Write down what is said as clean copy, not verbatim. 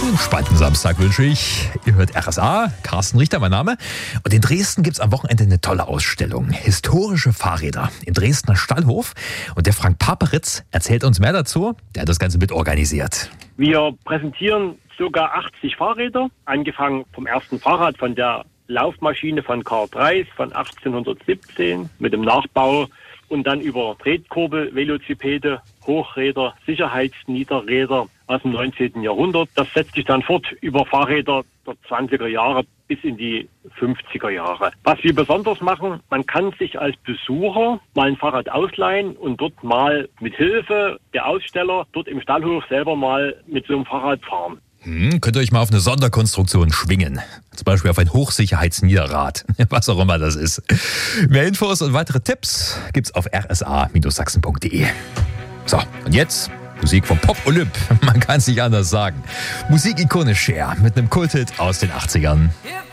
Spannenden Samstag wünsche ich. Ihr hört RSA, Carsten Richter, mein Name. Und in Dresden gibt's am Wochenende eine tolle Ausstellung. Historische Fahrräder im Dresdner Stallhof. Und der Frank Paperitz erzählt uns mehr dazu. Der hat das Ganze mit organisiert. Wir präsentieren ca. 80 Fahrräder, angefangen vom ersten Fahrrad, von der Laufmaschine von Karl Dreiss von 1817 mit dem Nachbau und dann über Tretkurbel, Velocipede, Hochräder, Sicherheitsniederräder aus dem 19. Jahrhundert. Das setzt sich dann fort über Fahrräder der 20er Jahre bis in die 50er Jahre. Was wir besonders machen, man kann sich als Besucher mal ein Fahrrad ausleihen und dort mal mit Hilfe der Aussteller dort im Stallhof selber mal mit so einem Fahrrad fahren. Könnt ihr euch mal auf eine Sonderkonstruktion schwingen. Zum Beispiel auf ein Hochsicherheitsniederrad. Was auch immer das ist. Mehr Infos und weitere Tipps gibt's auf rsa-sachsen.de. So, und jetzt Musik vom Pop-Olymp. Man kann es nicht anders sagen. Musikikone Cher mit einem Kulthit aus den 80ern.